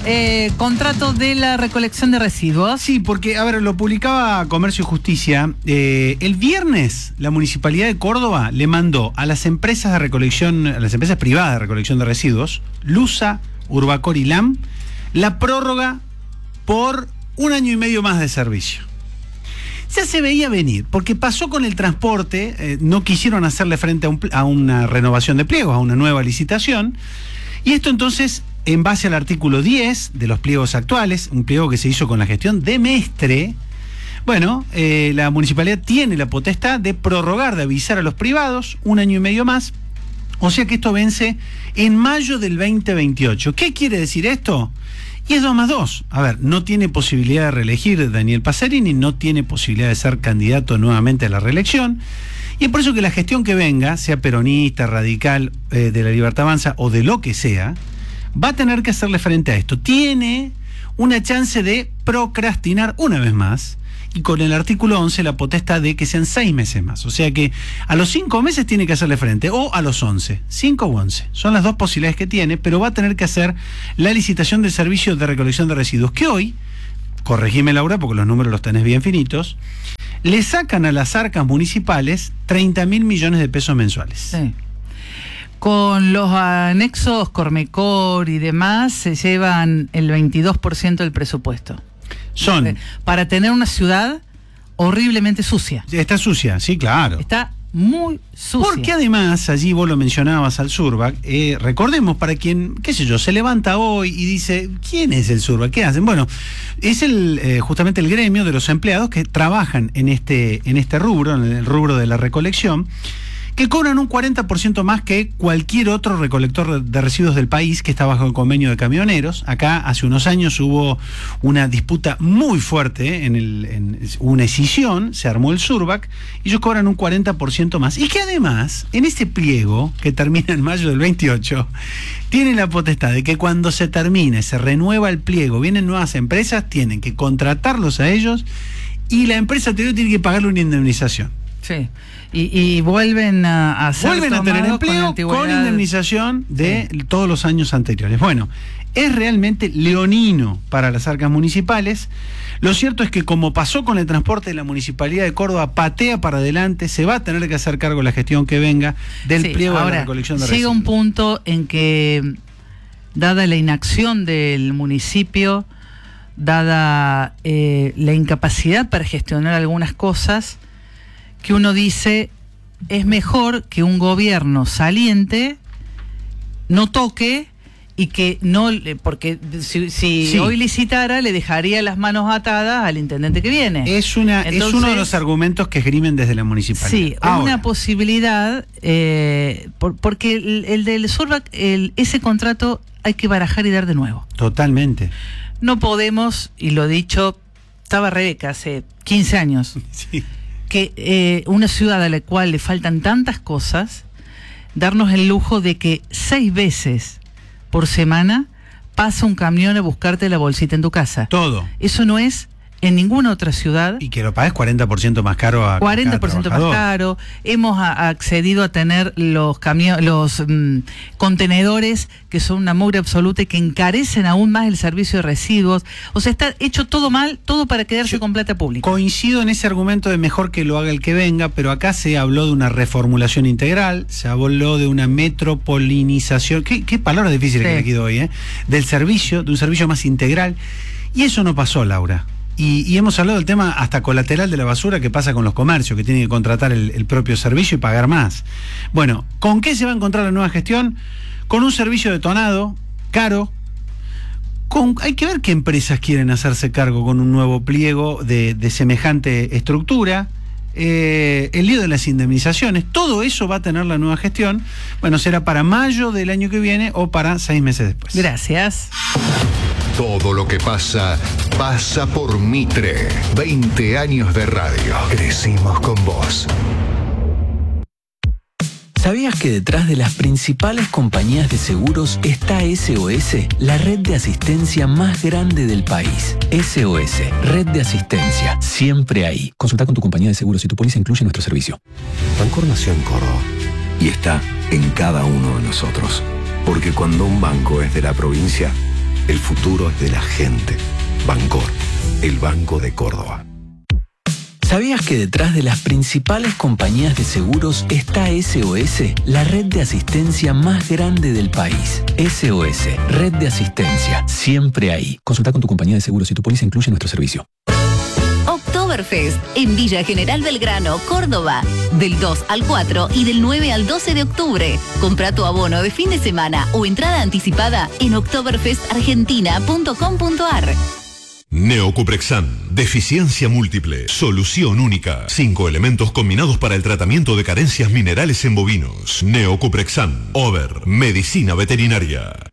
Contrato de la recolección de residuos. Sí, porque, a ver, lo publicaba Comercio y Justicia. El viernes, la Municipalidad de Córdoba le mandó a las empresas de recolección, a las empresas privadas de recolección de residuos, Lusa, Urbacor y LAM, la prórroga por 1 año y medio más de servicio. Ya se veía venir, porque pasó con el transporte, no quisieron hacerle frente a una renovación de pliegos, a una nueva licitación, y esto entonces, en base al artículo 10 de los pliegos actuales, un pliego que se hizo con la gestión de Mestre, bueno, la municipalidad tiene la potestad de prorrogar, de avisar a los privados 1 año y medio más, o sea que esto vence en mayo del 2028. ¿Qué quiere decir esto? Y es 2 más 2. A ver, no tiene posibilidad de reelegir Daniel Pacerini, no tiene posibilidad de ser candidato nuevamente a la reelección. Y es por eso que la gestión que venga, sea peronista, radical, de la Libertad Avanza o de lo que sea, va a tener que hacerle frente a esto. Tiene una chance de procrastinar una vez más, y con el artículo 11 la potestad de que sean 6 meses más. O sea que a los 5 meses tiene que hacerle frente, o a los 11, 5 u 11. Son las dos posibilidades que tiene, pero va a tener que hacer la licitación del servicio de recolección de residuos, que hoy, corregime Laura, porque los números los tenés bien finitos, le sacan a las arcas municipales 30.000 millones de pesos mensuales. Sí. Con los anexos Cormecor y demás, se llevan el 22% del presupuesto. Son para tener una ciudad horriblemente sucia. Está sucia, sí, claro. Está muy sucia. Porque además, allí vos lo mencionabas al Surbac, recordemos, para quien, qué sé yo, se levanta hoy y dice, ¿quién es el Surbac? ¿Qué hacen? Bueno, es justamente el gremio de los empleados que trabajan en este rubro, en el rubro de la recolección, que cobran un 40% más que cualquier otro recolector de residuos del país que está bajo el convenio de camioneros. Acá hace unos años hubo una disputa muy fuerte, una escisión, se armó el Surbac, y ellos cobran un 40% más. Y que además, en ese pliego, que termina en mayo del 28, tienen la potestad de que cuando se termine, se renueva el pliego, vienen nuevas empresas, tienen que contratarlos a ellos, y la empresa anterior tiene que pagarle una indemnización. Sí, y vuelven a tener empleo con indemnización de todos los años anteriores. Bueno, es realmente leonino para las arcas municipales. Lo cierto es que, como pasó con el transporte, la Municipalidad de Córdoba patea para adelante, se va a tener que hacer cargo la gestión que venga del pliego de la recolección de residuos. Llega un punto en que, dada la inacción del municipio, dada la incapacidad para gestionar algunas cosas, que uno dice, es mejor que un gobierno saliente no toque, y que no, porque si hoy licitara, le dejaría las manos atadas al intendente que viene. Entonces, es uno de los argumentos que esgrimen desde la municipalidad. Sí, una posibilidad, porque el del Surbac, ese contrato hay que barajar y dar de nuevo. Totalmente. No podemos, y lo dicho, estaba Rebeca hace 15 años, sí, que una ciudad a la cual le faltan tantas cosas, darnos el lujo de que 6 veces por semana pasa un camión a buscarte la bolsita en tu casa. Todo. Eso no es en ninguna otra ciudad. Y que lo pagues 40% más caro a 40% más caro. Hemos accedido a tener los contenedores, que son una mugre absoluta y que encarecen aún más el servicio de residuos. O sea, está hecho todo mal, todo para quedarse con plata pública. Coincido en ese argumento de mejor que lo haga el que venga, pero acá se habló de una reformulación integral, se habló de una metropolinización, qué palabra difícil que le quedó hoy, del servicio, de un servicio más integral, y eso no pasó, Laura. Y hemos hablado del tema hasta colateral de la basura que pasa con los comercios, que tienen que contratar el propio servicio y pagar más. Bueno, ¿con qué se va a encontrar la nueva gestión? Con un servicio detonado, caro. Hay que ver qué empresas quieren hacerse cargo con un nuevo pliego de semejante estructura. El lío de las indemnizaciones, todo eso va a tener la nueva gestión. Bueno, será para mayo del año que viene o para 6 meses después. Gracias. Todo lo que pasa, pasa por Mitre. 20 años de radio. Crecimos con vos. ¿Sabías que detrás de las principales compañías de seguros está SOS, la red de asistencia más grande del país? SOS, red de asistencia, siempre ahí. Consulta con tu compañía de seguros si tu póliza incluye nuestro servicio. Bancor nació en Córdoba y está en cada uno de nosotros. Porque cuando un banco es de la provincia, El futuro es de la gente. Bancor, el Banco de Córdoba. ¿Sabías que detrás de las principales compañías de seguros está SOS, la red de asistencia más grande del país? SOS, red de asistencia, siempre ahí. Consulta con tu compañía de seguros si tu póliza incluye nuestro servicio. Oktoberfest en Villa General Belgrano, Córdoba. Del 2 al 4 y del 9 al 12 de octubre. Compra tu abono de fin de semana o entrada anticipada en oktoberfestargentina.com.ar. Neocuprexan, deficiencia múltiple, solución única. 5 elementos combinados para el tratamiento de carencias minerales en bovinos. Neocuprexan, Over, medicina veterinaria.